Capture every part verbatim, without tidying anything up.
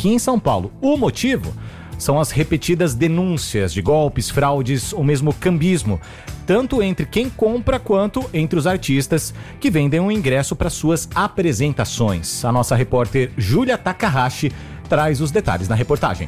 aqui em São Paulo. O motivo são as repetidas denúncias de golpes, fraudes ou mesmo cambismo, tanto entre quem compra quanto entre os artistas que vendem um ingresso para suas apresentações. A nossa repórter Júlia Takahashi traz os detalhes na reportagem.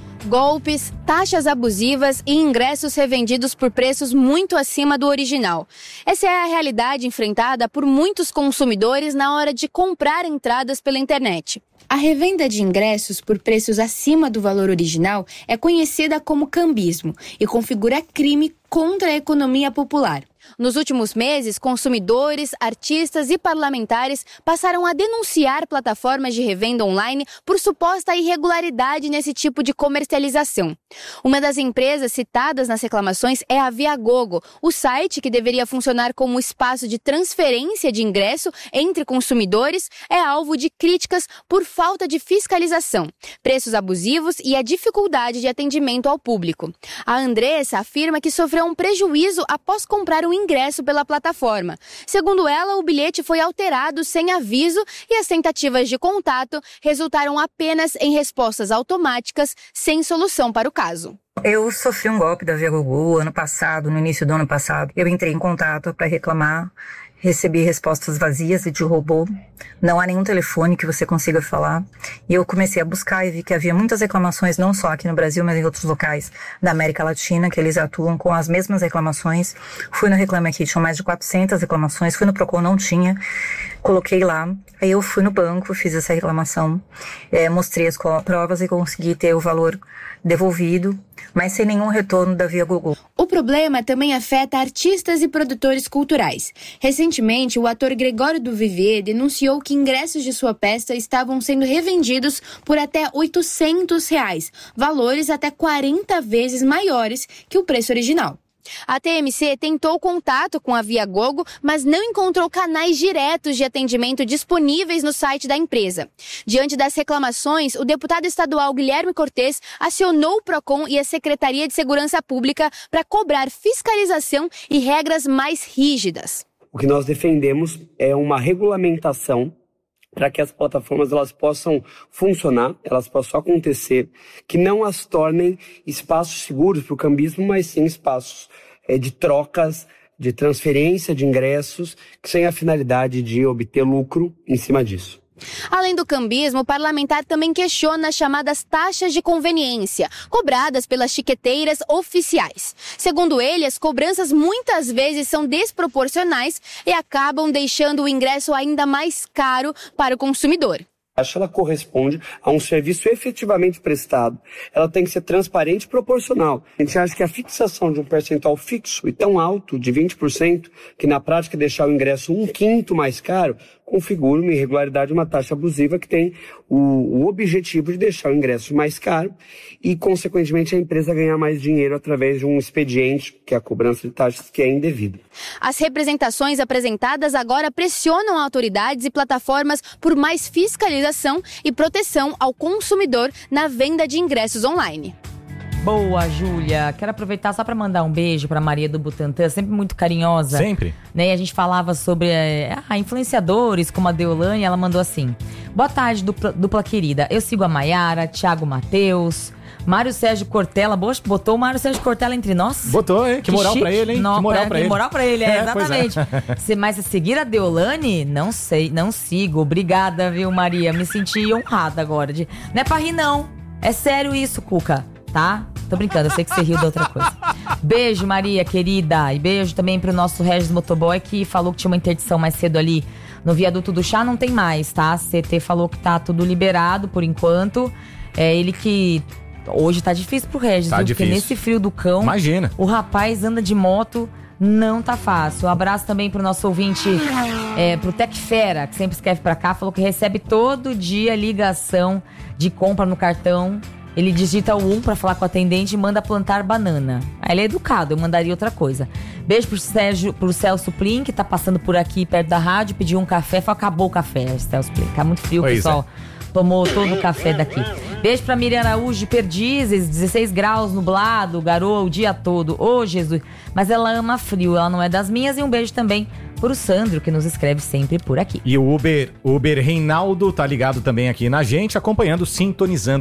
Golpes, taxas abusivas e ingressos revendidos por preços muito acima do original. Essa é a realidade enfrentada por muitos consumidores na hora de comprar entradas pela internet. A revenda de ingressos por preços acima do valor original é conhecida como cambismo e configura crime contra a economia popular. Nos últimos meses, consumidores, artistas e parlamentares passaram a denunciar plataformas de revenda online por suposta irregularidade nesse tipo de comercialização. Uma das empresas citadas nas reclamações é a Viagogo. O site, que deveria funcionar como espaço de transferência de ingresso entre consumidores, é alvo de críticas por falta de fiscalização, preços abusivos e a dificuldade de atendimento ao público. A Andressa afirma que sofreu um prejuízo após comprar um ingresso pela plataforma. Segundo ela, o bilhete foi alterado sem aviso e as tentativas de contato resultaram apenas em respostas automáticas, sem solução para o caso. Eu sofri um golpe da Viagogo ano passado, no início do ano passado. Eu entrei em contato para reclamar, recebi respostas vazias e de robô. Não há nenhum telefone que você consiga falar. E eu comecei a buscar e vi que havia muitas reclamações, não só aqui no Brasil, mas em outros locais da América Latina, que eles atuam com as mesmas reclamações. Fui no Reclame Aqui, tinham mais de quatrocentas reclamações. Fui no Procon, não tinha. Coloquei lá. Aí eu fui no banco, fiz essa reclamação, é, mostrei as provas e consegui ter o valor devolvido, mas sem nenhum retorno da Viagogo. O problema também afeta artistas e produtores culturais. Recentemente, o ator Gregório do Vivier denunciou que ingressos de sua peça estavam sendo revendidos por até oitocentos reais, valores até quarenta vezes maiores que o preço original. A T M C tentou contato com a Viagogo, mas não encontrou canais diretos de atendimento disponíveis no site da empresa. Diante das reclamações, o deputado estadual Guilherme Cortes acionou o Procon e a Secretaria de Segurança Pública para cobrar fiscalização e regras mais rígidas. O que nós defendemos é uma regulamentação para que as plataformas elas possam funcionar, elas possam acontecer, que não as tornem espaços seguros para o cambismo, mas sim espaços é, de trocas, de transferência de ingressos, que sem a finalidade de obter lucro em cima disso. Além do cambismo, o parlamentar também questiona as chamadas taxas de conveniência, cobradas pelas chiqueteiras oficiais. Segundo ele, as cobranças muitas vezes são desproporcionais e acabam deixando o ingresso ainda mais caro para o consumidor. Ela corresponde a um serviço efetivamente prestado. Ela tem que ser transparente e proporcional. A gente acha que a fixação de um percentual fixo e tão alto, de vinte por cento, que na prática deixar o ingresso um quinto mais caro, configura uma irregularidade, uma taxa abusiva que tem o, o objetivo de deixar o ingresso mais caro e, consequentemente, a empresa ganhar mais dinheiro através de um expediente, que é a cobrança de taxas, que é indevida. As representações apresentadas agora pressionam autoridades e plataformas por mais fiscalização e proteção ao consumidor na venda de ingressos online. Boa, Júlia. Quero aproveitar só para mandar um beijo para Maria do Butantã, sempre muito carinhosa. Sempre. Né? E a gente falava sobre é, ah, influenciadores como a Deolane, ela mandou assim: boa tarde, dupla, dupla querida. Eu sigo a Maiara, Thiago Mateus, Mário Sérgio Cortella. Botou o Mário Sérgio Cortella entre nós? Botou, hein? Que, que moral chique. Pra ele, hein? Não, que moral é, pra que ele. moral pra ele, é, é exatamente. É. Mas se seguir a Deolane, não sei, não sigo. Obrigada, viu, Maria? Me senti honrada agora. De... Não é pra rir, não. É sério isso, Cuca. Tá? Tô brincando, eu sei que você riu de outra coisa. Beijo, Maria, querida. E beijo também pro nosso Regis Motoboy, que falou que tinha uma interdição mais cedo ali no viaduto do chá. Não tem mais, tá? C T falou que tá tudo liberado por enquanto. É ele que... Hoje tá difícil pro Regis, tá viu? difícil. Porque nesse frio do cão... Imagina. O rapaz anda de moto... Não tá fácil. Um abraço também pro nosso ouvinte, é, pro Tecfera, que sempre escreve pra cá. Falou que recebe todo dia ligação de compra no cartão. Ele digita o um pra falar com o atendente e manda plantar banana. Aí ele é educado, eu mandaria outra coisa. Beijo pro, Sérgio, pro Celso Plin, que tá passando por aqui perto da rádio. Pediu um café, falou, acabou o café, Celso Plin. Tá muito frio, pois pessoal. É. Tomou todo o café daqui. Beijo pra Miriam Araújo de Perdizes, dezesseis graus, nublado, garoa o dia todo. Ô, oh, Jesus. Mas ela ama frio, ela não é das minhas. E um beijo também pro Sandro, que nos escreve sempre por aqui. E o Uber, Uber Reinaldo tá ligado também aqui na gente, acompanhando, sintonizando